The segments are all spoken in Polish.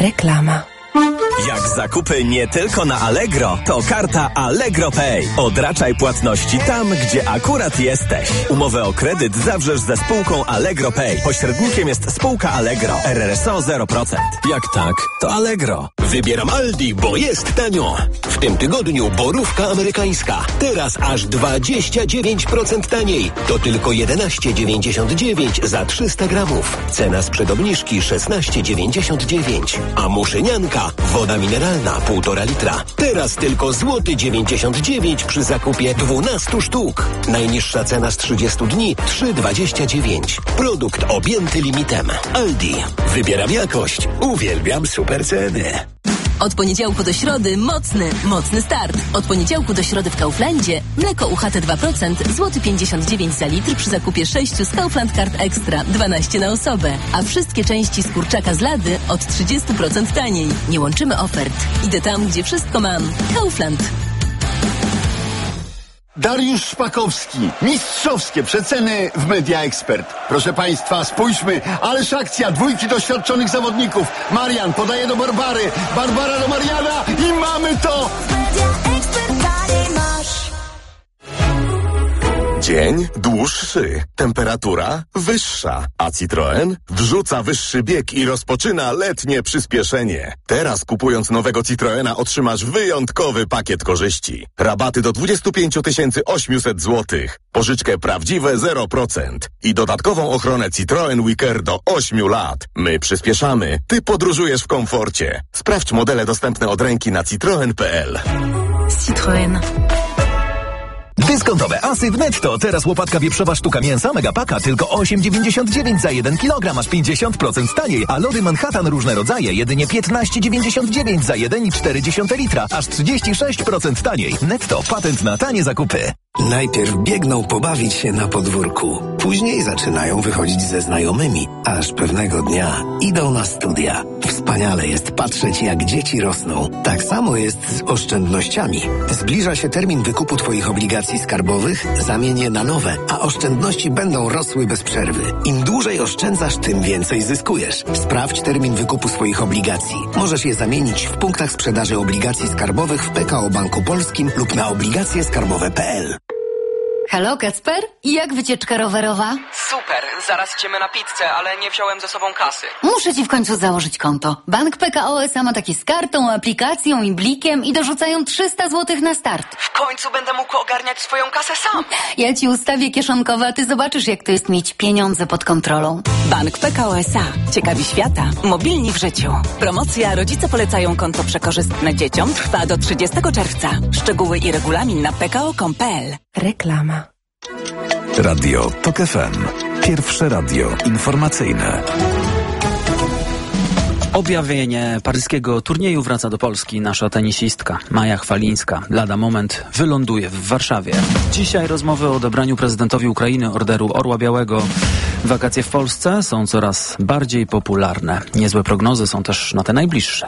Reklama. Jak zakupy nie tylko na Allegro, to karta Allegro Pay. Odraczaj płatności tam, gdzie akurat jesteś. Umowę o kredyt zawrzesz ze spółką Allegro Pay. Pośrednikiem jest spółka Allegro. RRSO 0%. Jak tak, to Allegro. Wybieram Aldi, bo jest tanio. W tym tygodniu borówka amerykańska. Teraz aż 29% taniej. To tylko 11,99 za 300 gramów. Cena sprzed obniżki 16,99. A muszynianka, woda mineralna 1,5 litra. Teraz tylko złoty 99 przy zakupie 12 sztuk. Najniższa cena z 30 dni 3,29. Produkt objęty limitem. Aldi. Wybieram jakość. Uwielbiam super ceny. Od poniedziałku do środy mocny start. Od poniedziałku do środy w Kauflandzie mleko UHT 2% złoty 59 za litr przy zakupie 6 z Kaufland Card Extra 12 na osobę. A wszystkie części z kurczaka z Lady od 30% taniej. Nie łączymy ofert. Idę tam, gdzie wszystko mam. Kaufland. Dariusz Szpakowski. Mistrzowskie przeceny w Media Expert. Proszę Państwa, spójrzmy. Ależ akcja. 2 doświadczonych zawodników. Marian podaje do Barbary. Barbara do Mariana. I mamy to! Media Expert masz. Dzień dłuższy, temperatura wyższa, a Citroen wrzuca wyższy bieg i rozpoczyna letnie przyspieszenie. Teraz kupując nowego Citroena otrzymasz wyjątkowy pakiet korzyści. Rabaty do 25 800 zł, pożyczkę prawdziwe 0% i dodatkową ochronę Citroen Wicker do 8 lat. My przyspieszamy, ty podróżujesz w komforcie. Sprawdź modele dostępne od ręki na citroen.pl. Citroen. Dyskontowe asy w Netto. Teraz łopatka wieprzowa sztuka mięsa Megapaka tylko 8,99 za 1 kg, aż 50% taniej, a lody Manhattan różne rodzaje jedynie 15,99 za 1,4 litra, aż 36% taniej. Netto, patent na tanie zakupy. Najpierw biegną pobawić się na podwórku, później zaczynają wychodzić ze znajomymi, aż pewnego dnia idą na studia. Wspaniale jest patrzeć, jak dzieci rosną. Tak samo jest z oszczędnościami. Zbliża się termin wykupu Twoich obligacji skarbowych, zamień je na nowe, a oszczędności będą rosły bez przerwy. Im dłużej oszczędzasz, tym więcej zyskujesz. Sprawdź termin wykupu swoich obligacji. Możesz je zamienić w punktach sprzedaży obligacji skarbowych w PKO Banku Polskim lub na obligacjeskarbowe.pl. Halo, Kacper? I jak wycieczka rowerowa? Super, zaraz idziemy na pizzę, ale nie wziąłem ze sobą kasy. Muszę ci w końcu założyć konto. Bank PKO SA ma takie z kartą, aplikacją i blikiem i dorzucają 300 zł na start. W końcu będę mógł ogarniać swoją kasę sam. Ja ci ustawię kieszonkowe, a ty zobaczysz, jak to jest mieć pieniądze pod kontrolą. Bank PKO SA. Ciekawi świata. Mobilni w życiu. Promocja Rodzice polecają konto przekorzystne dzieciom trwa do 30 czerwca. Szczegóły i regulamin na pko.com.pl. Reklama. Radio TOK FM. Pierwsze radio informacyjne. Objawienie paryskiego turnieju wraca do Polski nasza tenisistka Maja Chwalińska. Lada moment wyląduje w Warszawie. Dzisiaj rozmowy o odebraniu prezydentowi Ukrainy Orderu Orła Białego. Wakacje w Polsce są coraz bardziej popularne. Niezłe prognozy są też na te najbliższe.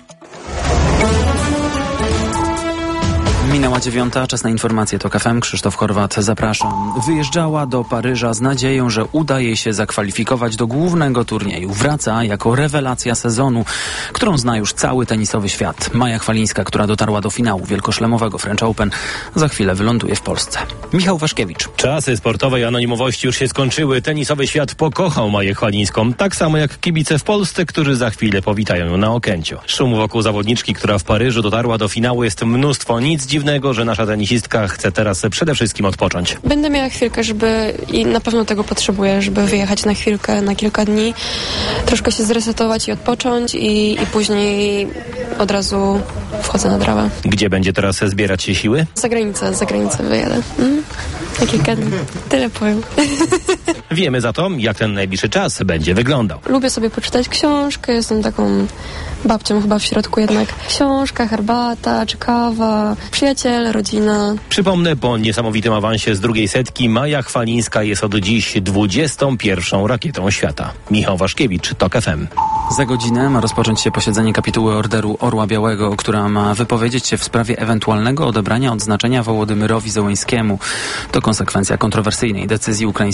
Minęła 9, czas na informacje TOK FM. Krzysztof Horwat, zapraszam. Wyjeżdżała do Paryża z nadzieją, że uda jej się zakwalifikować do głównego turnieju. Wraca jako rewelacja sezonu, którą zna już cały tenisowy świat. Maja Chwalińska, która dotarła do finału wielkoszlemowego French Open, za chwilę wyląduje w Polsce. Michał Waszkiewicz. Czasy sportowej anonimowości już się skończyły. Tenisowy świat pokochał Maję Chwalińską, tak samo jak kibice w Polsce, którzy za chwilę powitają ją na Okęciu. Szumu wokół zawodniczki, która w Paryżu dotarła do finału, jest mnóstwo. Nic dziwnego, że nasza tenisistka chce teraz przede wszystkim odpocząć. Będę miała chwilkę, i na pewno tego potrzebuję, żeby wyjechać na chwilkę, na kilka dni, troszkę się zresetować i odpocząć i później od razu wchodzę na trawę. Gdzie będzie teraz zbierać się siły? Za granicę wyjadę. Na kilka dni. Tyle powiem. Wiemy za to, jak ten najbliższy czas będzie wyglądał. Lubię sobie poczytać książkę, jestem taką babcią chyba w środku jednak. Książka, herbata czy kawa, przyjaciele, rodzina. Przypomnę, po niesamowitym awansie z drugiej setki Maja Chwalińska jest od dziś 21. rakietą świata. Michał Waszkiewicz, TOK FM. Za godzinę ma rozpocząć się posiedzenie kapituły Orderu Orła Białego, która ma wypowiedzieć się w sprawie ewentualnego odebrania odznaczenia Wołodymyrowi Zełenskiemu. To konsekwencja kontrowersyjnej decyzji ukraińskiego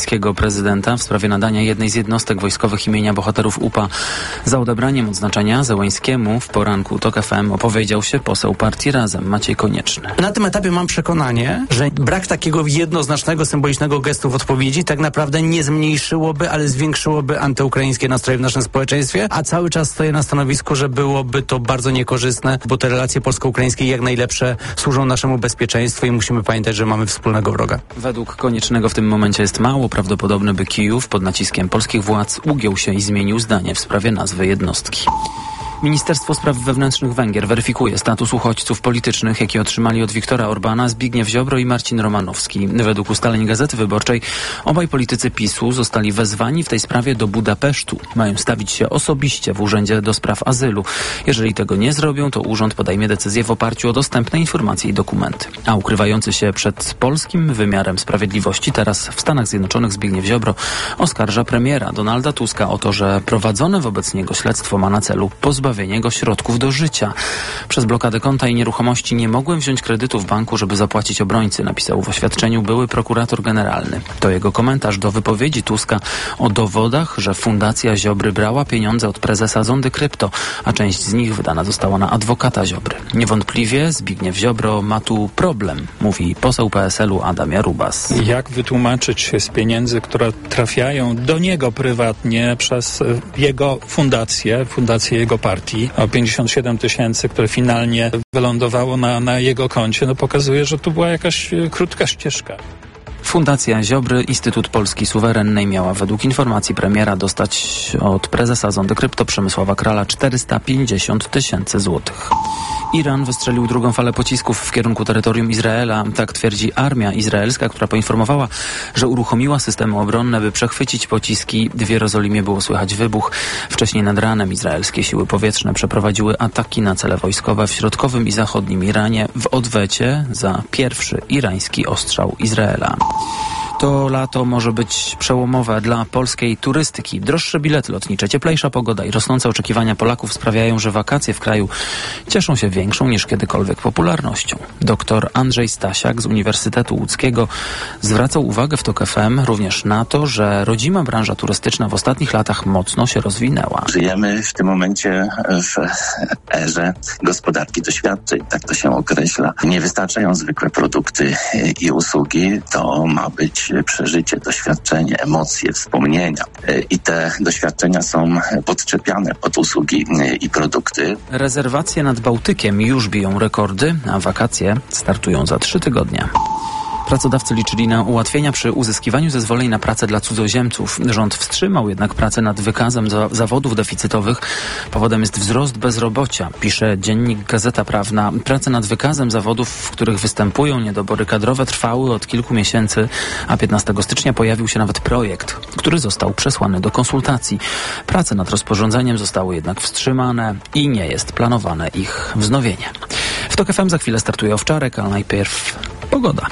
prezydenta w sprawie nadania jednej z jednostek wojskowych imienia bohaterów UPA. Za odebraniem odznaczenia Zełańskiemu w poranku TOK FM opowiedział się poseł partii Razem Maciej Konieczny. Na tym etapie mam przekonanie, że brak takiego jednoznacznego, symbolicznego gestu w odpowiedzi tak naprawdę nie zmniejszyłoby, ale zwiększyłoby antyukraińskie nastroje w naszym społeczeństwie, a cały czas stoję na stanowisku, że byłoby to bardzo niekorzystne, bo te relacje polsko-ukraińskie jak najlepsze służą naszemu bezpieczeństwu i musimy pamiętać, że mamy wspólnego wroga. Według Koniecznego w tym momencie jest mało prawdopodobne, by Kijów pod naciskiem polskich władz ugiął się i zmienił zdanie w sprawie nazwy jednostki. Ministerstwo Spraw Wewnętrznych Węgier weryfikuje status uchodźców politycznych, jaki otrzymali od Viktora Orbana Zbigniew Ziobro i Marcin Romanowski. Według ustaleń Gazety Wyborczej obaj politycy PiS-u zostali wezwani w tej sprawie do Budapesztu. Mają stawić się osobiście w Urzędzie do Spraw Azylu. Jeżeli tego nie zrobią, to urząd podejmie decyzję w oparciu o dostępne informacje i dokumenty. A ukrywający się przed polskim wymiarem sprawiedliwości teraz w Stanach Zjednoczonych Zbigniew Ziobro oskarża premiera Donalda Tuska o to, że prowadzone wobec niego śledztwo ma na celu pozbawienie go środków do życia. Przez blokadę konta i nieruchomości nie mogłem wziąć kredytu w banku, żeby zapłacić obrońcy, napisał w oświadczeniu były prokurator generalny. To jego komentarz do wypowiedzi Tuska o dowodach, że Fundacja Ziobry brała pieniądze od prezesa Zondy Krypto, a część z nich wydana została na adwokata Ziobry. Niewątpliwie Zbigniew Ziobro ma tu problem, mówi poseł PSL-u Adam Jarubas. Jak wytłumaczyć się z pieniędzy, które trafiają do niego prywatnie przez jego fundację jego partii, o 57 000, które finalnie wylądowało na jego koncie, pokazuje, że to była jakaś krótka ścieżka. Fundacja Ziobry, Instytut Polski Suwerennej miała według informacji premiera dostać od prezesa Zondy Krypto Przemysława Krala 450 000 złotych. Iran wystrzelił drugą falę pocisków w kierunku terytorium Izraela. Tak twierdzi armia izraelska, która poinformowała, że uruchomiła systemy obronne, by przechwycić pociski. W Jerozolimie było słychać wybuch. Wcześniej nad ranem izraelskie siły powietrzne przeprowadziły ataki na cele wojskowe w środkowym i zachodnim Iranie w odwecie za pierwszy irański ostrzał Izraela. To lato może być przełomowe dla polskiej turystyki. Droższe bilety lotnicze, cieplejsza pogoda i rosnące oczekiwania Polaków sprawiają, że wakacje w kraju cieszą się większą niż kiedykolwiek popularnością. Dr Andrzej Stasiak z Uniwersytetu Łódzkiego zwracał uwagę w TOK FM również na to, że rodzima branża turystyczna w ostatnich latach mocno się rozwinęła. Żyjemy w tym momencie w erze gospodarki doświadczeń, tak to się określa. Nie wystarczają zwykłe produkty i usługi, to ma być przeżycie, doświadczenie, emocje, wspomnienia. I te doświadczenia są podczepiane pod usługi i produkty. Rezerwacje nad Bałtykiem już biją rekordy, a wakacje startują za 3 tygodnie. Pracodawcy liczyli na ułatwienia przy uzyskiwaniu zezwoleń na pracę dla cudzoziemców. Rząd wstrzymał jednak pracę nad wykazem zawodów deficytowych. Powodem jest wzrost bezrobocia, pisze dziennik Gazeta Prawna. Prace nad wykazem zawodów, w których występują niedobory kadrowe, trwały od kilku miesięcy, a 15 stycznia pojawił się nawet projekt, który został przesłany do konsultacji. Prace nad rozporządzeniem zostały jednak wstrzymane i nie jest planowane ich wznowienie. W TOK FM za chwilę startuje Owczarek, ale najpierw pogoda.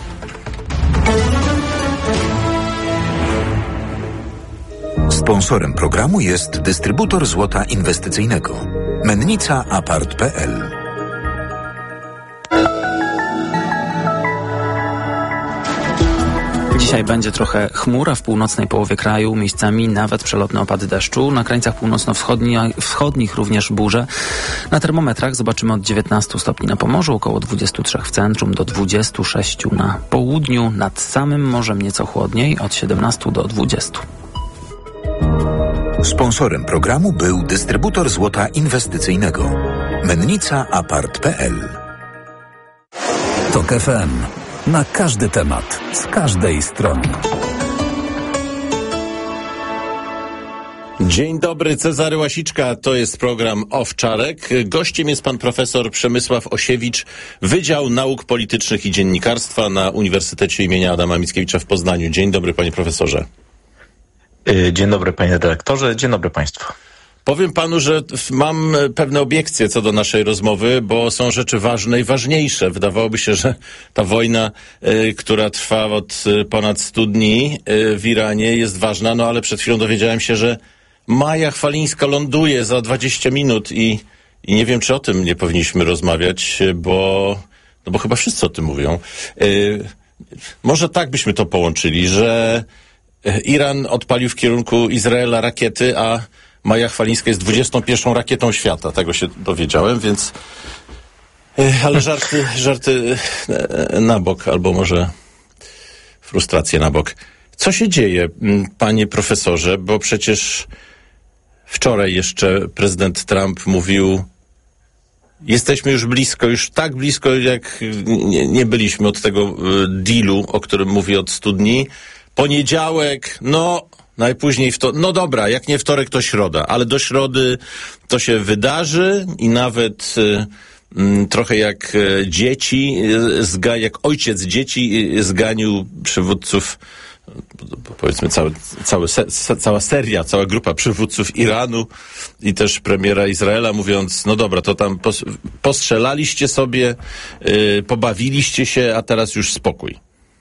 Sponsorem programu jest dystrybutor złota inwestycyjnego. Mennica Apart.pl. Dzisiaj będzie trochę chmura w północnej połowie kraju, miejscami nawet przelotne opady deszczu. Na krańcach północno-wschodnich również burze. Na termometrach zobaczymy od 19 stopni na Pomorzu, około 23 w centrum, do 26 na południu. Nad samym morzem nieco chłodniej, od 17 do 20. Sponsorem programu był dystrybutor złota inwestycyjnego. Mennica Apart.pl. TOK FM. Na każdy temat, z każdej strony. Dzień dobry, Cezary Łasiczka, to jest program Owczarek. Gościem jest pan profesor Przemysław Osiewicz, Wydział Nauk Politycznych i Dziennikarstwa na Uniwersytecie imienia Adama Mickiewicza w Poznaniu. Dzień dobry, panie profesorze. Dzień dobry, panie redaktorze, dzień dobry państwu. Powiem panu, że mam pewne obiekcje co do naszej rozmowy, bo są rzeczy ważne i ważniejsze. Wydawałoby się, że ta wojna, która trwa od ponad 100 dni w Iranie, jest ważna, no ale przed chwilą dowiedziałem się, że Maja Chwalińska ląduje za 20 minut i nie wiem, czy o tym nie powinniśmy rozmawiać, bo chyba wszyscy o tym mówią. Może tak byśmy to połączyli, że Iran odpalił w kierunku Izraela rakiety, a Maja Chwalińska jest 21. rakietą świata. Tego się dowiedziałem, więc... Ale żarty na bok, albo może frustracje na bok. Co się dzieje, panie profesorze? Bo przecież wczoraj jeszcze prezydent Trump mówił, jesteśmy już blisko, już tak blisko, jak nie byliśmy od tego dealu, o którym mówi od 100 dni. Poniedziałek, najpóźniej no dobra, jak nie wtorek, to środa, ale do środy to się wydarzy i nawet trochę jak jak ojciec dzieci zganił przywódców, powiedzmy cała grupa przywódców Iranu i też premiera Izraela, mówiąc, no dobra, to tam postrzelaliście sobie, pobawiliście się, a teraz już spokój.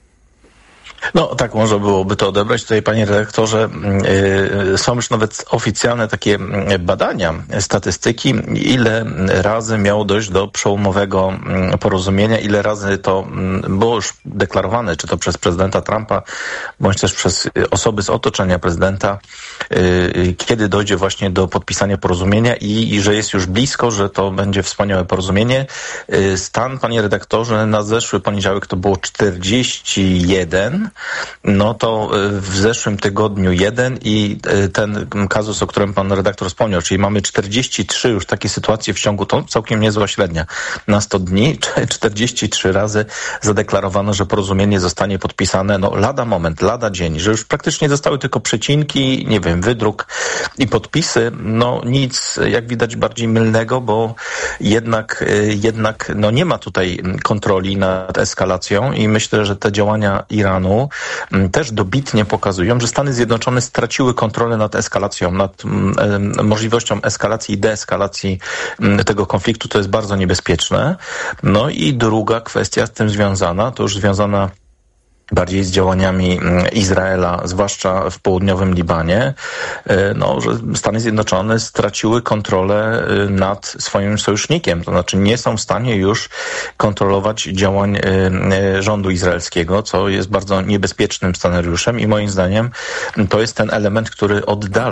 No tak można byłoby to odebrać. Tutaj, panie redaktorze, są już nawet oficjalne takie badania, statystyki, ile razy miało dojść do przełomowego porozumienia, ile razy to było już deklarowane, czy to przez prezydenta Trumpa, bądź też przez osoby z otoczenia prezydenta, kiedy dojdzie właśnie do podpisania porozumienia i że jest już blisko, że to będzie wspaniałe porozumienie. Stan, panie redaktorze, na zeszły poniedziałek to było 41, no to w zeszłym tygodniu 1 i ten kazus, o którym pan redaktor wspomniał, czyli mamy 43 już takie sytuacje w ciągu, to całkiem niezła średnia, na 100 dni, 43 razy zadeklarowano, że porozumienie zostanie podpisane, lada moment, lada dzień, że już praktycznie zostały tylko przecinki, nie wiem, wydruk i podpisy, nic, jak widać, bardziej mylnego, bo jednak nie ma tutaj kontroli nad eskalacją i myślę, że te działania Iranu też dobitnie pokazują, że Stany Zjednoczone straciły kontrolę nad eskalacją, nad możliwością eskalacji i deeskalacji tego konfliktu. To jest bardzo niebezpieczne. No i druga kwestia z tym związana, to już związana bardziej z działaniami Izraela, zwłaszcza w południowym Libanie, że Stany Zjednoczone straciły kontrolę nad swoim sojusznikiem. To znaczy nie są w stanie już kontrolować działań rządu izraelskiego, co jest bardzo niebezpiecznym scenariuszem i moim zdaniem to jest ten element, który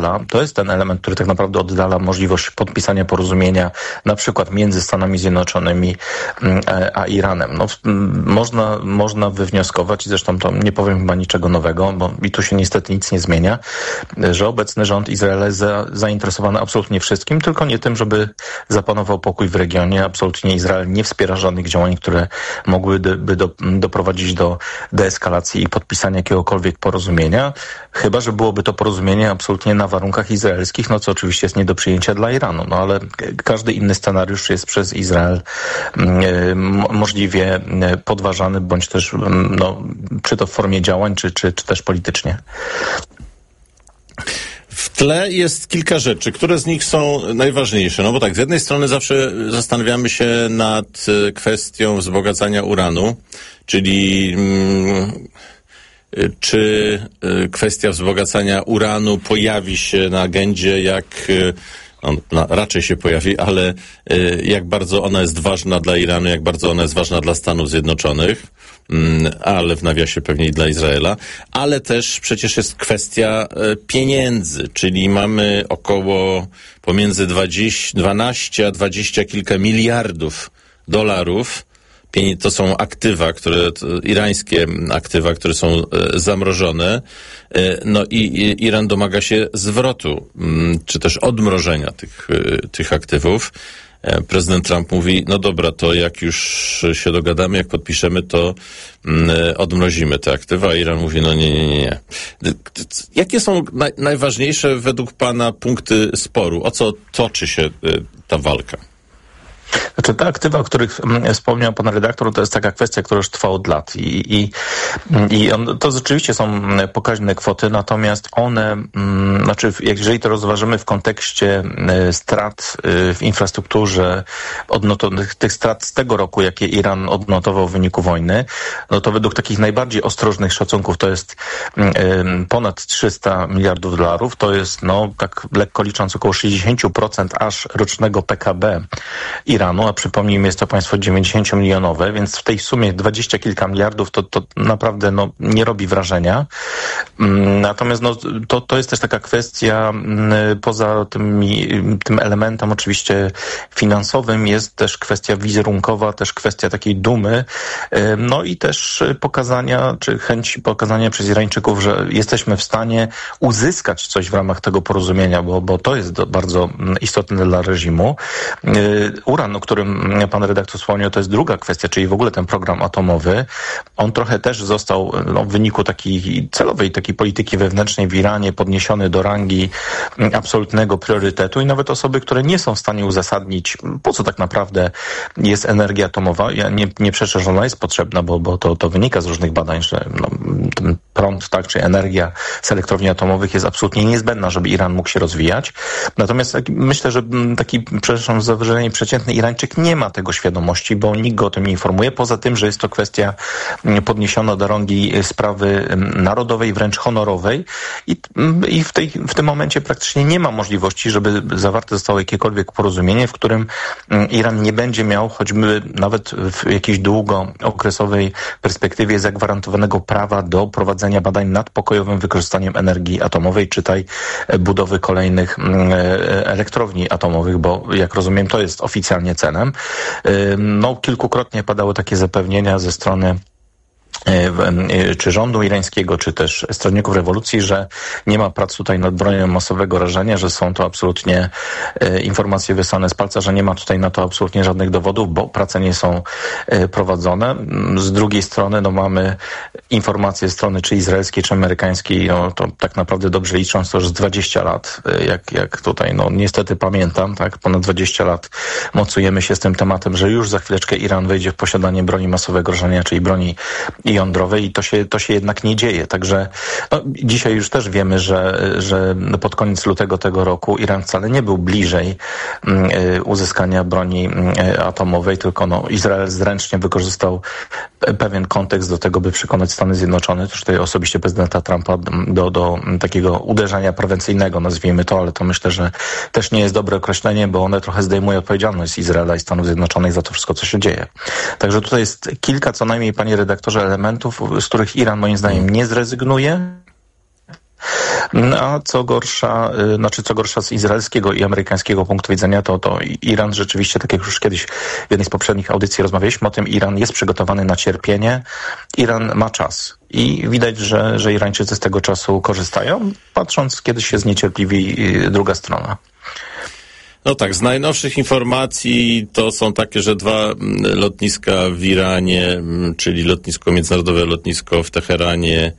tak naprawdę oddala możliwość podpisania porozumienia na przykład między Stanami Zjednoczonymi a Iranem. Można wywnioskować, i zresztą to nie powiem chyba niczego nowego, bo i tu się niestety nic nie zmienia, że obecny rząd Izraela jest zainteresowany absolutnie wszystkim, tylko nie tym, żeby zapanował pokój w regionie. Absolutnie Izrael nie wspiera żadnych działań, które mogłyby doprowadzić do deeskalacji i podpisania jakiegokolwiek porozumienia, chyba że byłoby to porozumienie absolutnie na warunkach izraelskich, co oczywiście jest nie do przyjęcia dla Iranu, ale każdy inny scenariusz jest przez Izrael możliwie podważany, bądź też czy to w formie działań, czy też politycznie. W tle jest kilka rzeczy, które z nich są najważniejsze. Bo tak, z jednej strony zawsze zastanawiamy się nad kwestią wzbogacania uranu, czyli czy kwestia wzbogacania uranu pojawi się na agendzie, jak raczej się pojawi, ale jak bardzo ona jest ważna dla Iranu, jak bardzo ona jest ważna dla Stanów Zjednoczonych, ale w nawiasie pewnie i dla Izraela, ale też przecież jest kwestia pieniędzy, czyli mamy około pomiędzy 12 a 20 kilka miliardów dolarów. To są aktywa, irańskie aktywa, które są zamrożone. I Iran domaga się zwrotu, czy też odmrożenia tych aktywów. Prezydent Trump mówi, dobra, to jak już się dogadamy, jak podpiszemy, to odmrozimy te aktywa. A Iran mówi, nie. Jakie są najważniejsze według pana punkty sporu? O co toczy się ta walka? Znaczy te aktywa, o których wspomniał pan redaktor, to jest taka kwestia, która już trwa od lat to rzeczywiście są pokaźne kwoty, natomiast one, jeżeli to rozważymy w kontekście strat w infrastrukturze, tych strat z tego roku, jakie Iran odnotował w wyniku wojny, to według takich najbardziej ostrożnych szacunków to jest ponad 300 miliardów dolarów, to jest tak lekko licząc około 60% aż rocznego PKB Iranu. Iranu, a przypomnijmy, jest to państwo 90-milionowe, więc w tej sumie 20 kilka miliardów to naprawdę nie robi wrażenia. Natomiast to jest też taka kwestia, poza tym elementem oczywiście finansowym, jest też kwestia wizerunkowa, też kwestia takiej dumy, i też pokazania, czy chęci pokazania przez Irańczyków, że jesteśmy w stanie uzyskać coś w ramach tego porozumienia, bo to jest bardzo istotne dla reżimu. Uran, o którym pan redaktor wspomniał, to jest druga kwestia, czyli w ogóle ten program atomowy. On trochę też został w wyniku takiej celowej, takiej polityki wewnętrznej w Iranie podniesiony do rangi absolutnego priorytetu i nawet osoby, które nie są w stanie uzasadnić, po co tak naprawdę jest energia atomowa. Ja nie przeczę, że ona jest potrzebna, bo to wynika z różnych badań, że ten prąd, czy energia z elektrowni atomowych jest absolutnie niezbędna, żeby Iran mógł się rozwijać. Natomiast myślę, że taki, przepraszam za wyrażenie, przeciętny Irańczyk nie ma tego świadomości, bo nikt go o tym nie informuje, poza tym, że jest to kwestia podniesiona do rangi sprawy narodowej, wręcz honorowej i w tym momencie praktycznie nie ma możliwości, żeby zawarte zostało jakiekolwiek porozumienie, w którym Iran nie będzie miał, choćby nawet w jakiejś długookresowej perspektywie, zagwarantowanego prawa do prowadzenia badań nad pokojowym wykorzystaniem energii atomowej, czytaj budowy kolejnych elektrowni atomowych, bo jak rozumiem, to jest oficjalnie celem. Kilkukrotnie padało takie zapewnienia ze strony czy rządu irańskiego, czy też stronników rewolucji, że nie ma prac tutaj nad bronią masowego rażenia, że są to absolutnie informacje wysłane z palca, że nie ma tutaj na to absolutnie żadnych dowodów, bo prace nie są prowadzone. Z drugiej strony mamy informacje ze strony czy izraelskiej, czy amerykańskiej, to tak naprawdę dobrze licząc, to już z 20 lat, jak tutaj, niestety pamiętam, ponad 20 lat mocujemy się z tym tematem, że już za chwileczkę Iran wejdzie w posiadanie broni masowego rażenia, czyli broni jądrowej i to się jednak nie dzieje. Także dzisiaj już też wiemy, że pod koniec lutego tego roku Iran wcale nie był bliżej uzyskania broni atomowej, tylko Izrael zręcznie wykorzystał pewien kontekst do tego, by przekonać Stany Zjednoczone, też tutaj osobiście prezydenta Trumpa do takiego uderzenia prewencyjnego, nazwijmy to, ale to myślę, że też nie jest dobre określenie, bo one trochę zdejmuje odpowiedzialność z Izraela i Stanów Zjednoczonych za to wszystko, co się dzieje. Także tutaj jest kilka co najmniej, panie redaktorze, elementów, z których Iran moim zdaniem nie zrezygnuje. A co gorsza z izraelskiego i amerykańskiego punktu widzenia, to Iran rzeczywiście, tak jak już kiedyś w jednej z poprzednich audycji rozmawialiśmy o tym, Iran jest przygotowany na cierpienie, Iran ma czas. I widać, że Irańczycy z tego czasu korzystają, patrząc, kiedy się zniecierpliwi druga strona. Z najnowszych informacji to są takie, że 2 lotniska w Iranie, czyli międzynarodowe lotnisko w Teheranie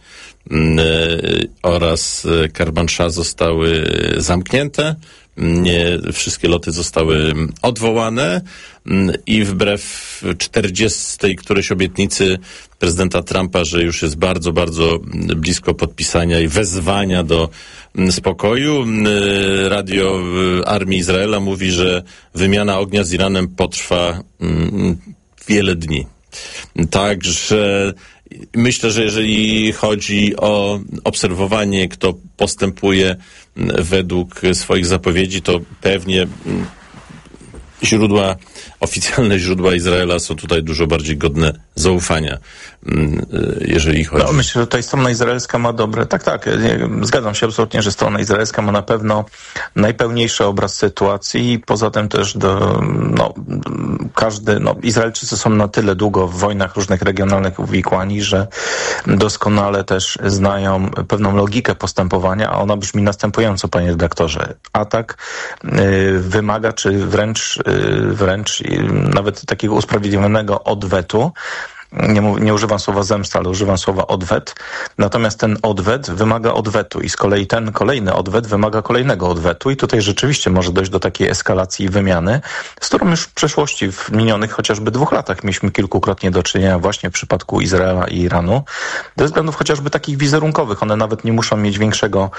oraz Kermanshah zostały zamknięte. Nie wszystkie loty zostały odwołane i wbrew 40. którejś obietnicy prezydenta Trumpa, że już jest bardzo, bardzo blisko podpisania i wezwania do spokoju, radio armii Izraela mówi, że wymiana ognia z Iranem potrwa wiele dni. Także myślę, że jeżeli chodzi o obserwowanie, kto postępuje według swoich zapowiedzi, to pewnie oficjalne źródła Izraela są tutaj dużo bardziej godne zaufania, jeżeli chodzi... Myślę, że tutaj strona izraelska ma dobre... Tak, zgadzam się absolutnie, że strona izraelska ma na pewno najpełniejszy obraz sytuacji i poza tym też Izraelczycy są na tyle długo w wojnach różnych regionalnych uwikłani, że doskonale też znają pewną logikę postępowania, a ona brzmi następująco, panie redaktorze. Atak wymaga, czy wręcz nawet takiego usprawiedliwionego odwetu. Nie używam słowa zemsta, ale używam słowa odwet. Natomiast ten odwet wymaga odwetu i z kolei ten kolejny odwet wymaga kolejnego odwetu i tutaj rzeczywiście może dojść do takiej eskalacji i wymiany, z którą już w przeszłości, w minionych chociażby 2 latach mieliśmy kilkukrotnie do czynienia właśnie w przypadku Izraela i Iranu. Ze względów chociażby takich wizerunkowych. One nawet nie muszą mieć większego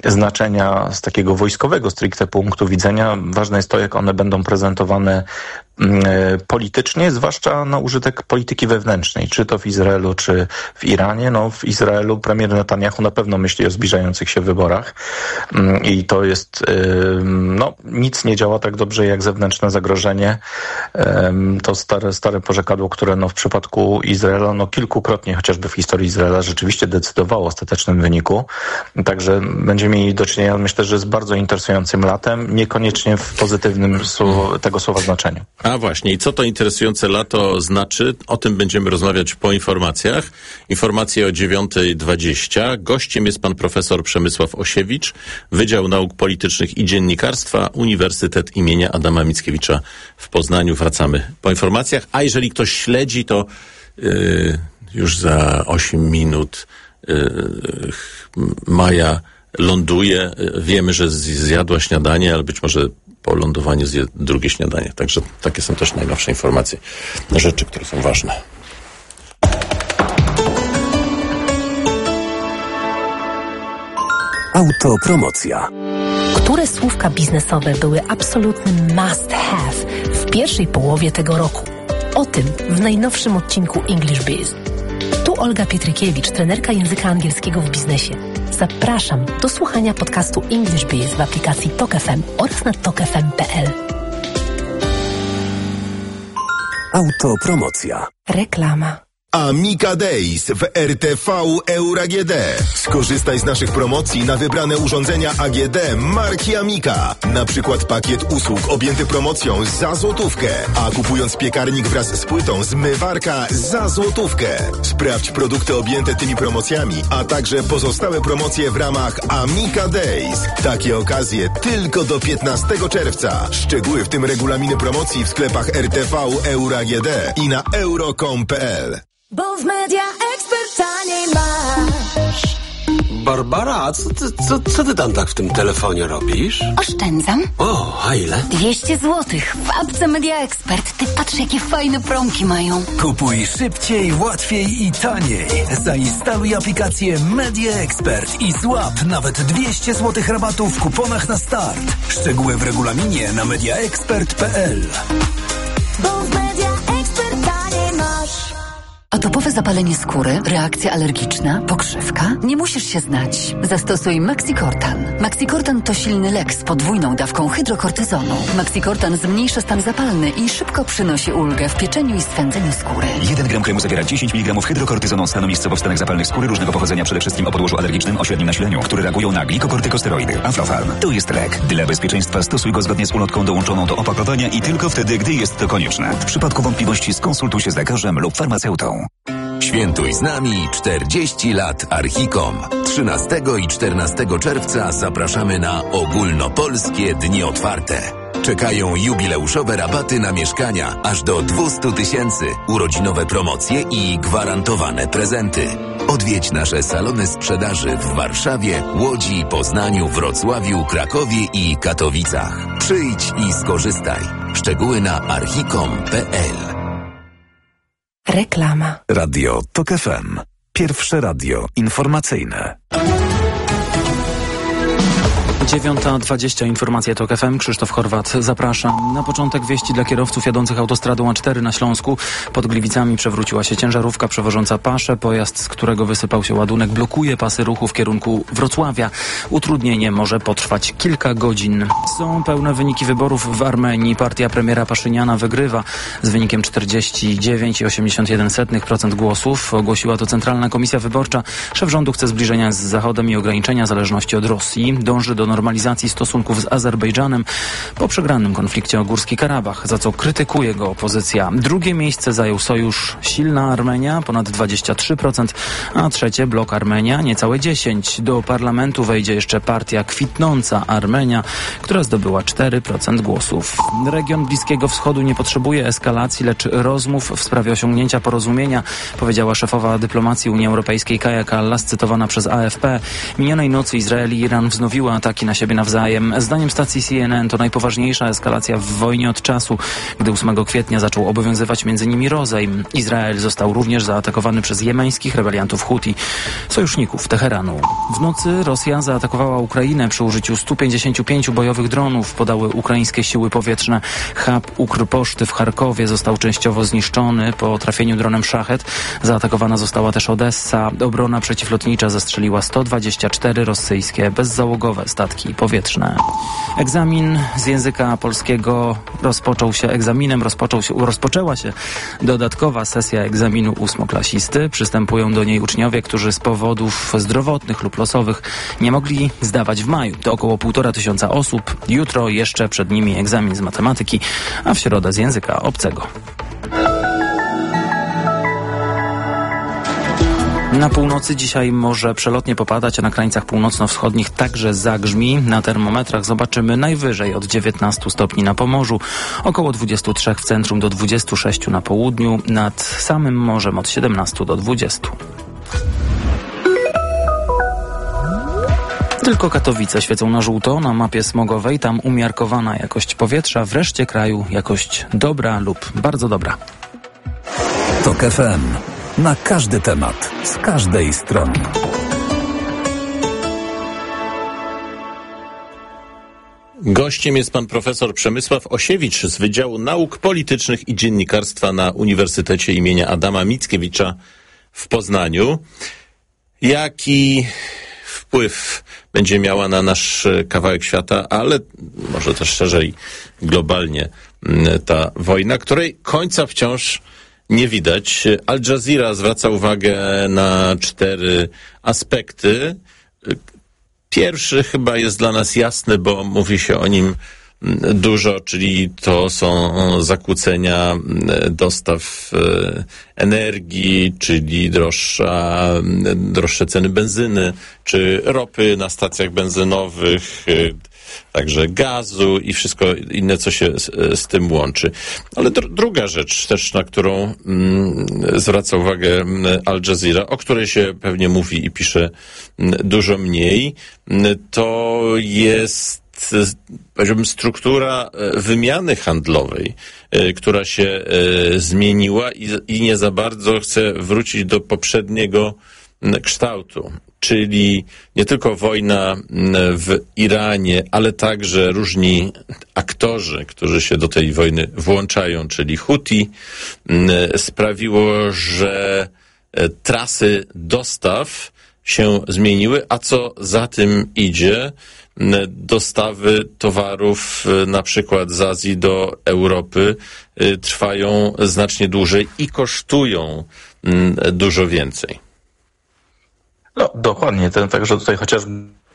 znaczenia z takiego wojskowego stricte punktu widzenia. Ważne jest to, jak one będą prezentowane politycznie, zwłaszcza na użytek polityki wewnętrznej, czy to w Izraelu, czy w Iranie. No, w Izraelu premier Netanyahu na pewno myśli o zbliżających się wyborach i to jest, nic nie działa tak dobrze jak zewnętrzne zagrożenie. To stare porzekadło, które w przypadku Izraela, kilkukrotnie chociażby w historii Izraela rzeczywiście decydowało o ostatecznym wyniku. Także będziemy mieli do czynienia, myślę, że z bardzo interesującym latem, niekoniecznie w pozytywnym tego słowa znaczeniu. A właśnie, i co to interesujące lato znaczy? O tym będziemy rozmawiać po informacjach. Informacje o 9:20. Gościem jest pan profesor Przemysław Osiewicz, Wydział Nauk Politycznych i Dziennikarstwa, Uniwersytet imienia Adama Mickiewicza w Poznaniu. Wracamy po informacjach. A jeżeli ktoś śledzi, to już za 8 minut Maja ląduje. Wiemy, że zjadła śniadanie, ale być może po lądowaniu zje drugie śniadanie. Także takie są też najnowsze informacje, rzeczy, które są ważne. Autopromocja. Które słówka biznesowe były absolutnym must have w pierwszej połowie tego roku? O tym w najnowszym odcinku English Biz. Tu Olga Pietrykiewicz, trenerka języka angielskiego w biznesie. Zapraszam do słuchania podcastu English Biz w aplikacji Tok FM oraz na tokfm.pl. Autopromocja. Reklama. Amica Days w RTV Euro AGD. Skorzystaj z naszych promocji na wybrane urządzenia AGD marki Amica. Na przykład pakiet usług objęty promocją za złotówkę, a kupując piekarnik wraz z płytą zmywarka za złotówkę. Sprawdź produkty objęte tymi promocjami, a także pozostałe promocje w ramach Amica Days. Takie okazje tylko do 15 czerwca. Szczegóły w tym regulaminy promocji w sklepach RTV Euro AGD i na euro.com.pl. Bo w Media Expert taniej masz. Barbara, co ty tam tak w tym telefonie robisz? Oszczędzam. O, a ile? 200 złotych w apce Media Expert. Ty patrz, jakie fajne promki mają. Kupuj szybciej, łatwiej i taniej. Zainstaluj aplikację Media Expert i złap nawet 200 złotych rabatu w kuponach na start. Szczegóły w regulaminie na mediaexpert.pl. Bo w Media Expert taniej masz. Atopowe zapalenie skóry, reakcja alergiczna, pokrzywka? Nie musisz się znać. Zastosuj Maxicortan. Maxicortan to silny lek z podwójną dawką hydrokortyzonu. Maxicortan zmniejsza stan zapalny i szybko przynosi ulgę w pieczeniu i swędzeniu skóry. 1 gram kremu zawiera 10 mg hydrokortyzonu, stanu miejscowo w stanach zapalnych skóry różnego pochodzenia, przede wszystkim o podłożu alergicznym o średnim nasileniu, które reagują na glikokortykosteroidy. Aflofarm. To jest lek. Dla bezpieczeństwa stosuj go zgodnie z ulotką dołączoną do opakowania i tylko wtedy, gdy jest to konieczne. W przypadku wątpliwości skonsultuj się z lekarzem lub farmaceutą. Świętuj z nami 40 lat Archicom. 13 i 14 czerwca zapraszamy na ogólnopolskie dni otwarte. Czekają jubileuszowe rabaty na mieszkania aż do 200 000, urodzinowe promocje i gwarantowane prezenty. Odwiedź nasze salony sprzedaży w Warszawie, Łodzi, Poznaniu, Wrocławiu, Krakowie i Katowicach. Przyjdź i skorzystaj. Szczegóły na archicom.pl. Reklama. Radio Tok FM. Pierwsze radio informacyjne. 9:20 informacje Tok FM. Krzysztof Chorwat, zapraszam. Na początek wieści dla kierowców jadących autostradą A4 na Śląsku. Pod Gliwicami przewróciła się ciężarówka przewożąca paszę. Pojazd, z którego wysypał się ładunek, blokuje pasy ruchu w kierunku Wrocławia. Utrudnienie może potrwać kilka godzin. Są pełne wyniki wyborów w Armenii. Partia premiera Paszyniana wygrywa z wynikiem 49,81% głosów. Ogłosiła to Centralna Komisja Wyborcza. Szef rządu chce zbliżenia z Zachodem i ograniczenia zależności od Rosji. Dąży do normalizacji stosunków z Azerbejdżanem po przegranym konflikcie o Górski Karabach, za co krytykuje go opozycja. Drugie miejsce zajął sojusz Silna Armenia, ponad 23%, a trzecie Blok Armenia, niecałe 10%. Do parlamentu wejdzie jeszcze partia Kwitnąca Armenia, która zdobyła 4% głosów. Region Bliskiego Wschodu nie potrzebuje eskalacji, lecz rozmów w sprawie osiągnięcia porozumienia, powiedziała szefowa dyplomacji Unii Europejskiej Kaja Kallas, cytowana przez AFP. Minionej nocy Izrael i Iran wznowiły ataki ataki na siebie nawzajem. Zdaniem stacji CNN to najpoważniejsza eskalacja w wojnie od czasu, gdy 8 kwietnia zaczął obowiązywać między nimi rozejm. Izrael został również zaatakowany przez jemeńskich rebeliantów Huti, sojuszników Teheranu. W nocy Rosja zaatakowała Ukrainę przy użyciu 155 bojowych dronów, podały ukraińskie siły powietrzne. Hub Ukrposzty w Charkowie został częściowo zniszczony po trafieniu dronem Szachet. Zaatakowana została też Odessa. Obrona przeciwlotnicza zestrzeliła 124 rosyjskie bezzałogowe statki powietrzne. Egzamin z języka polskiego rozpoczęła się dodatkowa sesja egzaminu ósmoklasisty. Przystępują do niej uczniowie, którzy z powodów zdrowotnych lub losowych nie mogli zdawać w maju. To około 1500 osób. Jutro jeszcze przed nimi egzamin z matematyki, a w środę z języka obcego. Na północy dzisiaj może przelotnie popadać, a na krańcach północno-wschodnich także zagrzmi. Na termometrach zobaczymy najwyżej od 19 stopni na Pomorzu, około 23 w centrum do 26 na południu, nad samym morzem od 17 do 20. Tylko Katowice świecą na żółto na mapie smogowej, tam umiarkowana jakość powietrza, w reszcie kraju jakość dobra lub bardzo dobra. TOK FM. Na każdy temat, z każdej strony. Gościem jest pan profesor Przemysław Osiewicz z Wydziału Nauk Politycznych i Dziennikarstwa na Uniwersytecie imienia Adama Mickiewicza w Poznaniu. Jaki wpływ będzie miała na nasz kawałek świata, ale może też szerzej globalnie ta wojna, której końca wciąż nie widać. Al Jazeera zwraca uwagę na 4 aspekty. Pierwszy chyba jest dla nas jasny, bo mówi się o nim dużo, czyli to są zakłócenia dostaw energii, czyli droższe ceny benzyny, czy ropy na stacjach benzynowych, także gazu i wszystko inne, co się z tym łączy. Ale druga rzecz też, na którą zwraca uwagę Al Jazeera, o której się pewnie mówi i pisze dużo mniej, to jest, powiedziałbym, struktura wymiany handlowej, która się zmieniła i nie za bardzo chce wrócić do poprzedniego kształtu. Czyli nie tylko wojna w Iranie, ale także różni aktorzy, którzy się do tej wojny włączają, czyli Huti, sprawiło, że trasy dostaw się zmieniły, a co za tym idzie, dostawy towarów na przykład z Azji do Europy trwają znacznie dłużej i kosztują dużo więcej. No, dokładnie. Także tutaj chociażby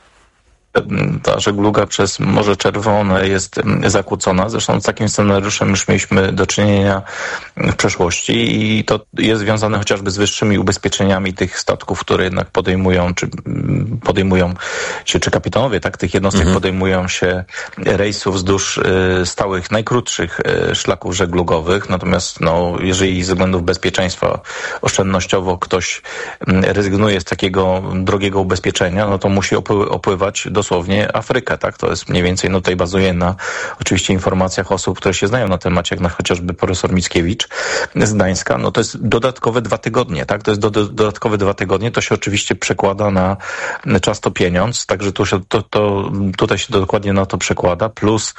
ta żegluga przez Morze Czerwone jest zakłócona. Zresztą z takim scenariuszem już mieliśmy do czynienia w przeszłości i to jest związane chociażby z wyższymi ubezpieczeniami tych statków, które jednak podejmują się, czy kapitanowie tych jednostek podejmują się rejsów wzdłuż stałych, najkrótszych szlaków żeglugowych. Natomiast jeżeli ze względów bezpieczeństwa oszczędnościowo ktoś rezygnuje z takiego drogiego ubezpieczenia, no to musi opływać dosłownie Afrykę, tak? To jest mniej więcej, tutaj bazuje na oczywiście informacjach osób, które się znają na temacie, jak chociażby profesor Mickiewicz z Gdańska. No to jest dodatkowe 2 tygodnie, tak? To jest dodatkowe 2 tygodnie, to się oczywiście przekłada na czas to pieniądz, także tutaj się dokładnie na to przekłada, plus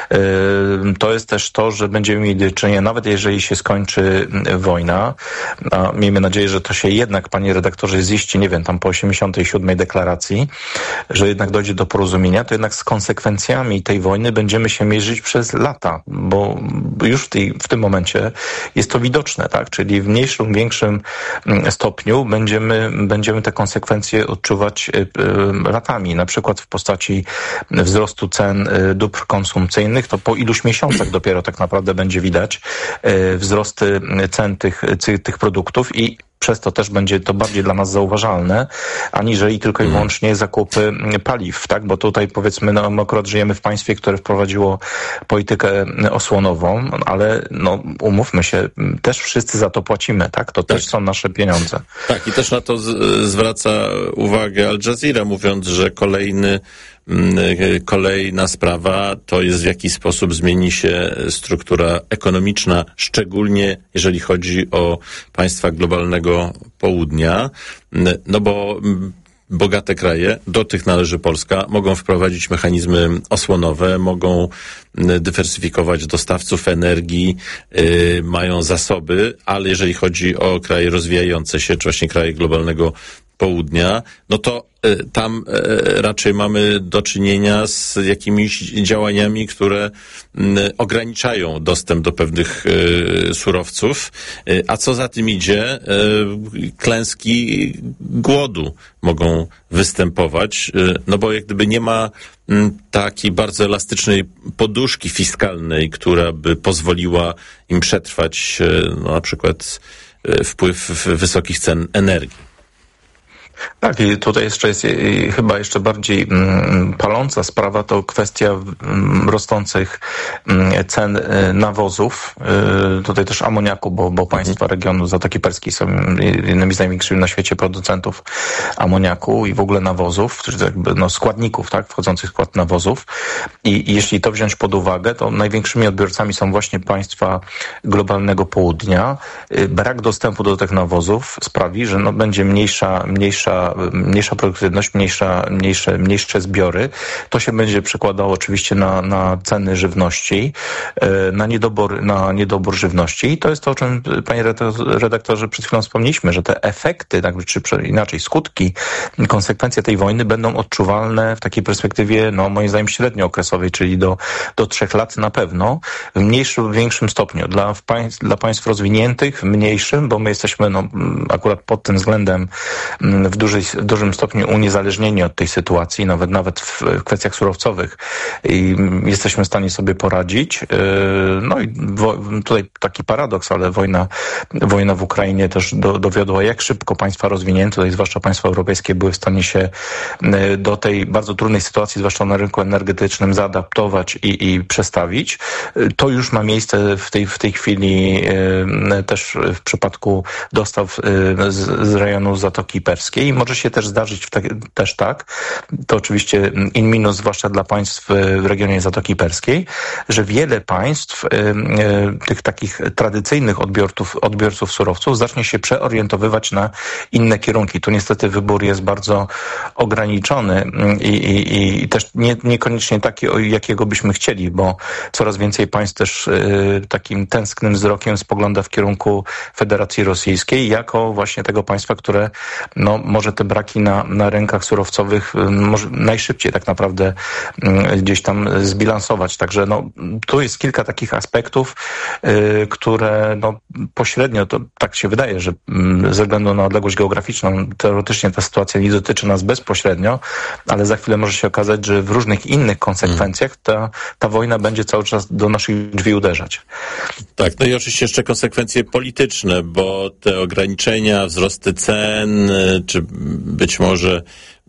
to jest też to, że będziemy mieli do czynienia, nawet jeżeli się skończy wojna, a miejmy nadzieję, że to się jednak, panie redaktorze, ziści, nie wiem, tam po 87 deklaracji, że jednak dojdzie do porozumienia, to jednak z konsekwencjami tej wojny będziemy się mierzyć przez lata, bo już w tym momencie jest to widoczne, tak? Czyli w mniejszym lub większym stopniu będziemy te konsekwencje odczuwać latami, na przykład w postaci wzrostu cen dóbr konsumpcyjnych, to po iluś miesiącach dopiero tak naprawdę będzie widać wzrosty cen tych produktów i przez to też będzie to bardziej dla nas zauważalne, aniżeli tylko i wyłącznie zakupy paliw, tak? Bo tutaj powiedzmy, my akurat żyjemy w państwie, które wprowadziło politykę osłonową, ale umówmy się, też wszyscy za to płacimy, tak? To też są nasze pieniądze. Tak, i też na to zwraca uwagę Al Jazeera, mówiąc, że kolejny Kolejna sprawa to jest, w jaki sposób zmieni się struktura ekonomiczna, szczególnie jeżeli chodzi o państwa globalnego południa, no bo bogate kraje, do tych należy Polska, mogą wprowadzić mechanizmy osłonowe, mogą dywersyfikować dostawców energii, mają zasoby, ale jeżeli chodzi o kraje rozwijające się, czy właśnie kraje globalnego południa, no to tam raczej mamy do czynienia z jakimiś działaniami, które ograniczają dostęp do pewnych surowców, a co za tym idzie, klęski głodu mogą występować, no bo jak gdyby nie ma takiej bardzo elastycznej poduszki fiskalnej, która by pozwoliła im przetrwać no, na przykład wpływ wysokich cen energii. Tak, i tutaj jeszcze jest chyba jeszcze bardziej paląca sprawa, to kwestia rosnących cen nawozów, tutaj też amoniaku, bo państwa regionu Zatoki Perskiej są jednymi z największych na świecie producentów amoniaku i w ogóle nawozów, czyli jakby no składników, tak, wchodzących w skład nawozów. I jeśli to wziąć pod uwagę, to największymi odbiorcami są właśnie państwa globalnego południa. Brak dostępu do tych nawozów sprawi, że no będzie mniejsza produktywność, mniejsze zbiory. To się będzie przekładało oczywiście na ceny żywności, na niedobór żywności. I to jest to, o czym, panie redaktorze, przed chwilą wspomnieliśmy, że te efekty, czy inaczej skutki, konsekwencje tej wojny będą odczuwalne w takiej perspektywie, no moim zdaniem średniookresowej, czyli do 3 lat na pewno, w mniejszym lub większym stopniu. Dla państw rozwiniętych w mniejszym, bo my jesteśmy no, akurat pod tym względem w dużym stopniu uniezależnieni od tej sytuacji, nawet w kwestiach surowcowych, i jesteśmy w stanie sobie poradzić. No i tutaj taki paradoks, ale wojna w Ukrainie też dowiodła, jak szybko państwa rozwinięte, tutaj zwłaszcza państwa europejskie, były w stanie się do tej bardzo trudnej sytuacji, zwłaszcza na rynku energetycznym, zaadaptować i przestawić. To już ma miejsce w tej chwili też w przypadku dostaw z rejonu Zatoki Perskiej. I może się też zdarzyć też tak, to oczywiście in minus, zwłaszcza dla państw w regionie Zatoki Perskiej, że wiele państw, tych takich tradycyjnych odbiorców surowców, zacznie się przeorientowywać na inne kierunki. Tu niestety wybór jest bardzo ograniczony i też niekoniecznie taki, jakiego byśmy chcieli, bo coraz więcej państw też takim tęsknym wzrokiem spogląda w kierunku Federacji Rosyjskiej jako właśnie tego państwa, które no, może te braki na rynkach surowcowych może najszybciej tak naprawdę gdzieś tam zbilansować. Także no, tu jest kilka takich aspektów, które no, pośrednio, to tak się wydaje, że ze względu na odległość geograficzną teoretycznie ta sytuacja nie dotyczy nas bezpośrednio, ale za chwilę może się okazać, że w różnych innych konsekwencjach ta wojna będzie cały czas do naszych drzwi uderzać. Tak, no i oczywiście jeszcze konsekwencje polityczne, bo te ograniczenia, wzrosty cen, czy być może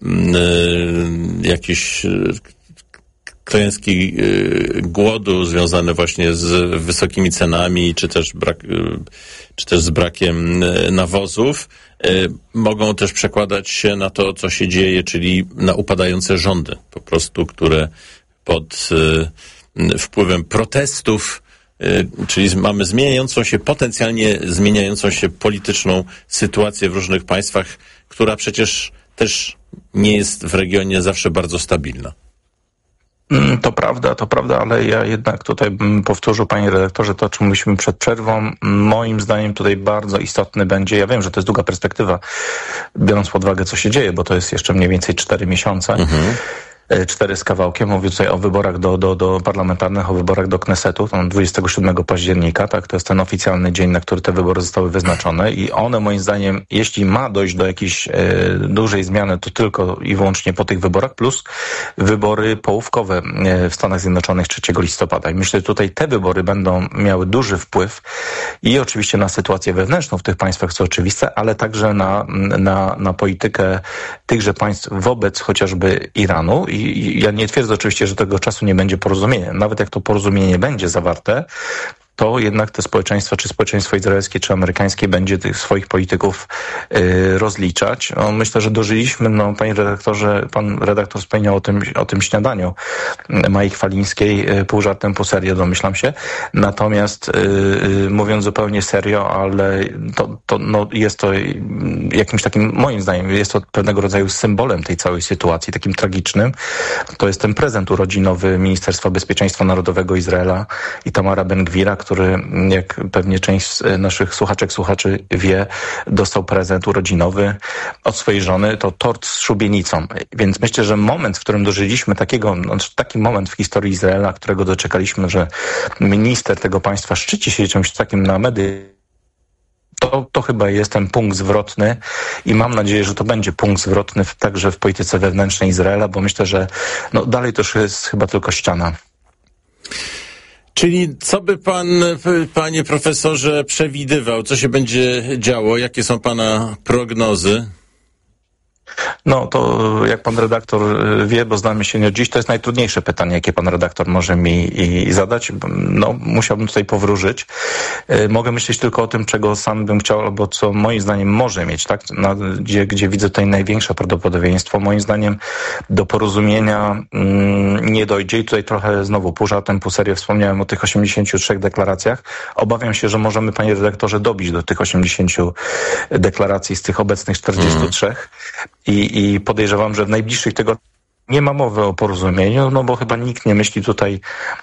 jakieś klęski głodu związane właśnie z wysokimi cenami, czy też z brakiem nawozów, mogą też przekładać się na to, co się dzieje, czyli na upadające rządy, po prostu, które pod wpływem protestów, czyli mamy potencjalnie zmieniającą się polityczną sytuację w różnych państwach, która przecież też nie jest w regionie zawsze bardzo stabilna. To prawda, ale ja jednak tutaj bym powtórzył, panie redaktorze, to, o czym mówiliśmy przed przerwą. Moim zdaniem tutaj bardzo istotny będzie, ja wiem, że to jest długa perspektywa, biorąc pod uwagę, co się dzieje, bo to jest jeszcze mniej więcej 4 miesiące. 4 z kawałkiem. Mówię tutaj o wyborach do parlamentarnych, o wyborach do Knesetu, 27 października, tak, to jest ten oficjalny dzień, na który te wybory zostały wyznaczone i one, moim zdaniem, jeśli ma dojść do jakiejś dużej zmiany, to tylko i wyłącznie po tych wyborach, plus wybory połówkowe w Stanach Zjednoczonych 3 listopada. I myślę, że tutaj te wybory będą miały duży wpływ i oczywiście na sytuację wewnętrzną w tych państwach, co oczywiste, ale także na politykę tychże państw wobec chociażby Iranu. I ja nie twierdzę oczywiście, że tego czasu nie będzie porozumienia. Nawet jak to porozumienie będzie zawarte, to jednak te społeczeństwa, czy społeczeństwo izraelskie, czy amerykańskie będzie tych swoich polityków rozliczać. No, myślę, że dożyliśmy, panie redaktorze, pan redaktor wspomniał o tym śniadaniu Mai Chwalińskiej, pół żartem, pół serio, domyślam się. Natomiast mówiąc zupełnie serio, ale jest to jakimś takim, moim zdaniem, jest to pewnego rodzaju symbolem tej całej sytuacji, takim tragicznym. To jest ten prezent urodzinowy Ministerstwa Bezpieczeństwa Narodowego Izraela Itamara Ben-Gvira, który, jak pewnie część z naszych słuchaczy wie, dostał prezent urodzinowy od swojej żony, to tort z szubienicą. Więc myślę, że moment, w którym dożyliśmy taki moment w historii Izraela, którego doczekaliśmy, że minister tego państwa szczyci się czymś takim na mediach, to chyba jest ten punkt zwrotny i mam nadzieję, że to będzie punkt zwrotny także w polityce wewnętrznej Izraela, bo myślę, że dalej to już jest chyba tylko ściana. Czyli co by pan, panie profesorze, przewidywał? Co się będzie działo? Jakie są pana prognozy? To jak pan redaktor wie, bo znamy się nie od dziś, to jest najtrudniejsze pytanie, jakie pan redaktor może mi zadać. Musiałbym tutaj powróżyć. Mogę myśleć tylko o tym, czego sam bym chciał, albo co moim zdaniem może mieć, tak? Gdzie widzę tutaj największe prawdopodobieństwo. Moim zdaniem do porozumienia nie dojdzie i tutaj trochę znowu pół żartem, pół serio wspomniałem o tych 83 deklaracjach. Obawiam się, że możemy, panie redaktorze, dobić do tych 80 deklaracji z tych obecnych 43. I podejrzewam, że w najbliższych tygodniach nie ma mowy o porozumieniu, bo chyba nikt nie myśli tutaj,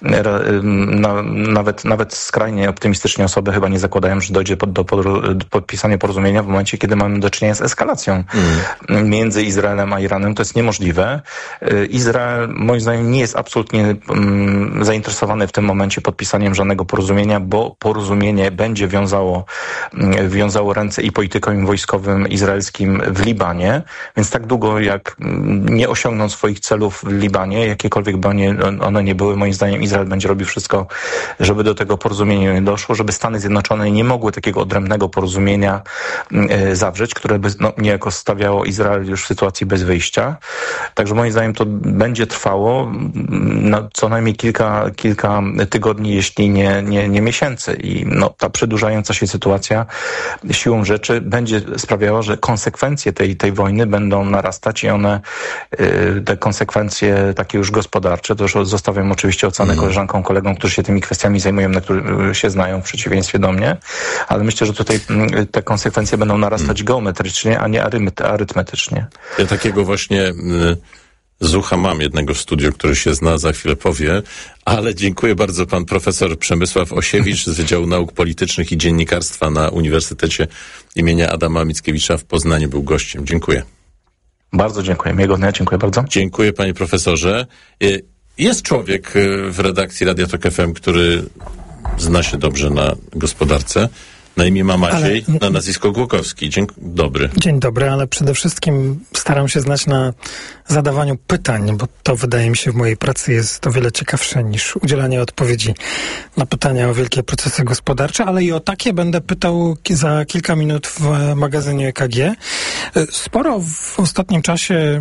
nawet skrajnie optymistycznie osoby chyba nie zakładają, że dojdzie do podpisania porozumienia w momencie, kiedy mamy do czynienia z eskalacją między Izraelem a Iranem. To jest niemożliwe. Izrael, moim zdaniem, nie jest absolutnie zainteresowany w tym momencie podpisaniem żadnego porozumienia, bo porozumienie będzie wiązało ręce i politykom wojskowym izraelskim w Libanie, więc tak długo jak nie osiągną swoich celów w Libanie, jakiekolwiek by one nie były, moim zdaniem Izrael będzie robił wszystko, żeby do tego porozumienia nie doszło, żeby Stany Zjednoczone nie mogły takiego odrębnego porozumienia zawrzeć, które by niejako stawiało Izrael już w sytuacji bez wyjścia. Także moim zdaniem to będzie trwało co najmniej kilka tygodni, jeśli nie miesięcy. I ta przedłużająca się sytuacja siłą rzeczy będzie sprawiała, że konsekwencje tej wojny będą narastać i one te konsekwencje takie już gospodarcze, to już zostawiam oczywiście ocenę koleżankom, kolegom, którzy się tymi kwestiami zajmują, na które się znają w przeciwieństwie do mnie, ale myślę, że tutaj te konsekwencje będą narastać geometrycznie, a nie arytmetycznie. Ja takiego właśnie zucha mam jednego w studiu, który się zna, za chwilę powie, ale dziękuję bardzo. Pan profesor Przemysław Osiewicz z Wydziału Nauk Politycznych i Dziennikarstwa na Uniwersytecie imienia Adama Mickiewicza w Poznaniu był gościem. Dziękuję. Bardzo dziękuję. Miłego dnia. Dziękuję bardzo. Dziękuję, panie profesorze. Jest człowiek w redakcji Radia Tok FM, który zna się dobrze na gospodarce. Na imię ma Maciej, na nazwisko Głokowski. Dzień dobry. Dzień dobry, ale przede wszystkim staram się znać na zadawaniu pytań, bo to wydaje mi się w mojej pracy jest o wiele ciekawsze niż udzielanie odpowiedzi na pytania o wielkie procesy gospodarcze, ale i o takie będę pytał za kilka minut w magazynie EKG. Sporo w ostatnim czasie,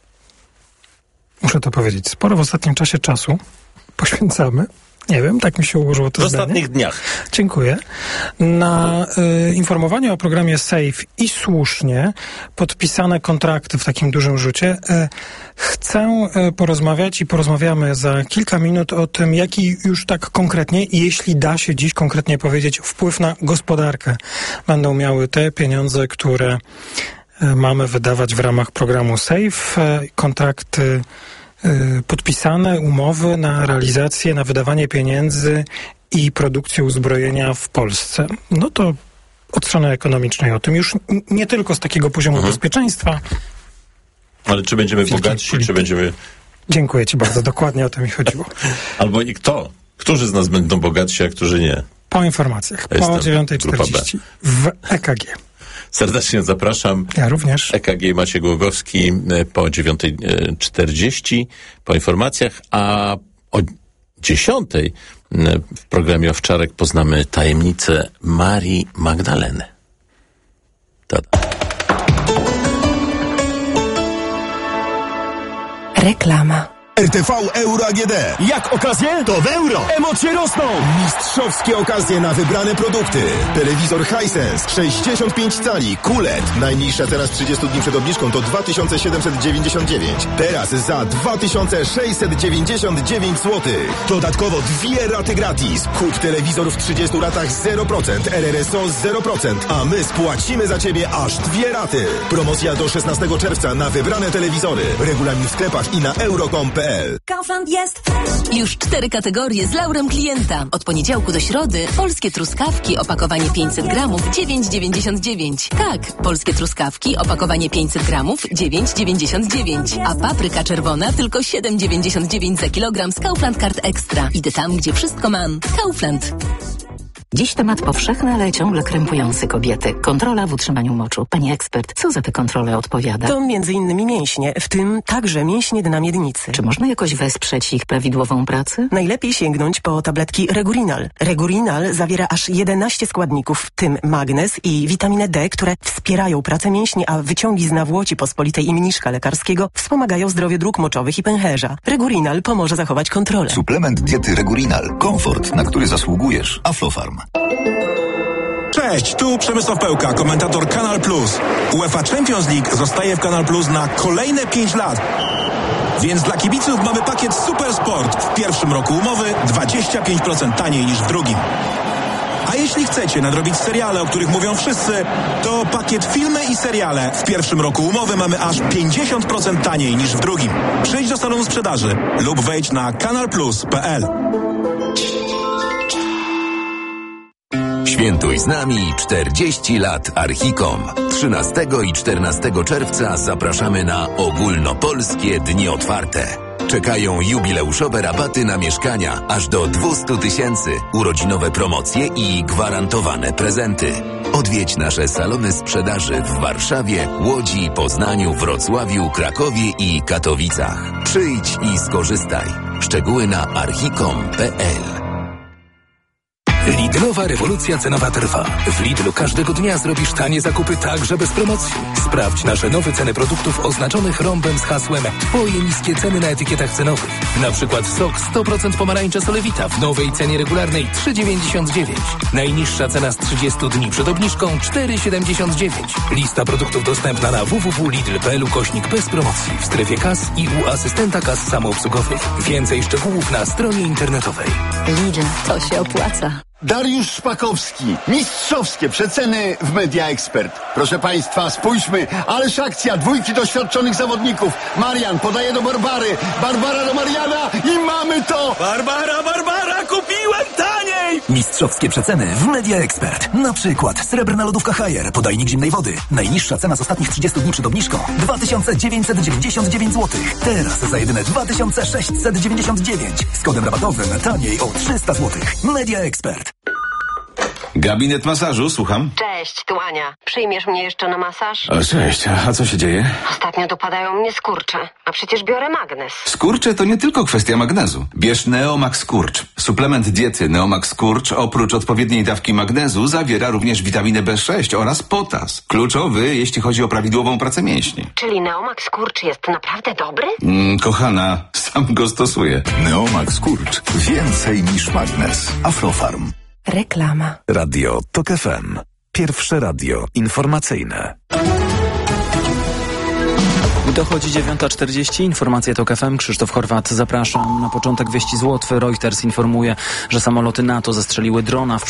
muszę to powiedzieć, sporo w ostatnim czasie czasu poświęcamy, nie wiem, tak mi się ułożyło to zdanie. W ostatnich dniach. Dziękuję. Na informowanie o programie SAFE i słusznie podpisane kontrakty w takim dużym rzucie. Chcę porozmawiać i porozmawiamy za kilka minut o tym, jaki już tak konkretnie, jeśli da się dziś konkretnie powiedzieć, wpływ na gospodarkę będą miały te pieniądze, które mamy wydawać w ramach programu SAFE. Kontrakty podpisane, umowy na realizację, na wydawanie pieniędzy i produkcję uzbrojenia w Polsce. To od strony ekonomicznej o tym już nie tylko z takiego poziomu bezpieczeństwa. Ale czy będziemy bogatsi, czy będziemy... Dziękuję ci bardzo, dokładnie o to mi chodziło. Albo i kto? Którzy z nas będą bogatsi, a którzy nie? Po informacjach, po 9:40 w EKG. Serdecznie zapraszam. Ja również. EKG Maciej Głogowski po 9:40 po informacjach, a o 10:00 w programie Owczarek poznamy tajemnicę Marii Magdaleny. Reklama. RTV Euro AGD. Jak okazje? To w euro. Emocje rosną. Mistrzowskie okazje na wybrane produkty. Telewizor Hisense 65 cali QLED. Najniższa teraz 30 dni przed obniżką to 2799. Teraz za 2699 zł. Dodatkowo 2 raty gratis. Kup telewizor w 30 latach 0%, RRSO 0%, a my spłacimy za Ciebie aż 2 raty. Promocja do 16 czerwca na wybrane telewizory. Regulamin w sklepach i na euro.com.pl. Kaufland jest już 4 kategorie z laurem klienta. Od poniedziałku do środy polskie truskawki, opakowanie 500 gramów, 9,99. Tak, polskie truskawki, opakowanie 500 gramów, 9,99. A papryka czerwona tylko 7,99 za kilogram z Kaufland Card Extra. Idę tam, gdzie wszystko mam. Kaufland. Dziś temat powszechny, ale ciągle krępujący kobiety. Kontrola w utrzymaniu moczu. Pani ekspert, co za tę kontrolę odpowiada? To m.in. mięśnie, w tym także mięśnie dna miednicy. Czy można jakoś wesprzeć ich prawidłową pracę? Najlepiej sięgnąć po tabletki Regurinal. Regurinal zawiera aż 11 składników, w tym magnez i witaminę D, które wspierają pracę mięśni, a wyciągi z nawłoci pospolitej i mniszka lekarskiego wspomagają zdrowie dróg moczowych i pęcherza. Regurinal pomoże zachować kontrolę. Suplement diety Regurinal. Komfort, na który zasługujesz. Aflofarm. Cześć, tu Przemysław Pełka, komentator Kanal Plus. UEFA Champions League zostaje w Kanal Plus na kolejne 5 lat. Więc dla kibiców mamy pakiet Super Sport. W pierwszym roku umowy 25% taniej niż w drugim. A jeśli chcecie nadrobić seriale, o których mówią wszyscy, to pakiet filmy i seriale. W pierwszym roku umowy mamy aż 50% taniej niż w drugim. Przyjdź do salonu sprzedaży lub wejdź na kanalplus.pl. Świętuj z nami 40 lat Archicom. 13 i 14 czerwca zapraszamy na ogólnopolskie dni otwarte. Czekają jubileuszowe rabaty na mieszkania aż do 200 000, urodzinowe promocje i gwarantowane prezenty. Odwiedź nasze salony sprzedaży w Warszawie, Łodzi, Poznaniu, Wrocławiu, Krakowie i Katowicach. Przyjdź i skorzystaj. Szczegóły na archicom.pl. Lidlowa rewolucja cenowa trwa. W Lidlu każdego dnia zrobisz tanie zakupy także bez promocji. Sprawdź nasze nowe ceny produktów oznaczonych rąbem z hasłem Twoje niskie ceny na etykietach cenowych. Na przykład sok 100% pomarańcza Solewita w nowej cenie regularnej 3,99. Najniższa cena z 30 dni przed obniżką 4,79. Lista produktów dostępna na www.lidl.pl/. bez promocji w strefie kas i u asystenta kas samoobsługowych. Więcej szczegółów na stronie internetowej. Lidl, to się opłaca. Dariusz Szpakowski. Mistrzowskie przeceny w Media Expert. Proszę Państwa, spójrzmy. Ależ akcja. 2 doświadczonych zawodników. Marian podaje do Barbary. Barbara do Mariana i mamy to! Barbara, kupiłem taniej! Mistrzowskie przeceny w Media Expert. Na przykład srebrna lodówka Haier, podajnik zimnej wody. Najniższa cena z ostatnich 30 dni przed obniżką 2999 zł. Teraz za jedyne 2699. Z kodem rabatowym taniej o 300 zł. Media Expert. Gabinet masażu, słucham. Cześć, tu Ania. Przyjmiesz mnie jeszcze na masaż? O, cześć, a co się dzieje? Ostatnio dopadają mnie skurcze, a przecież biorę magnez. Skurcze to nie tylko kwestia magnezu. Bierz Neomax Skurcz. Suplement diety Neomax Skurcz oprócz odpowiedniej dawki magnezu zawiera również witaminę B6 oraz potas. Kluczowy, jeśli chodzi o prawidłową pracę mięśni. Czyli Neomax Skurcz jest naprawdę dobry? Kochana, sam go stosuję. Neomax Skurcz. Więcej niż magnez. Aflofarm. Reklama. Radio TOK FM. Pierwsze radio informacyjne. Dochodzi 9:40. Informacje TOK FM. Krzysztof Horwat, zapraszam. Na początek wieści z Łotwy. Reuters informuje, że samoloty NATO zestrzeliły drona w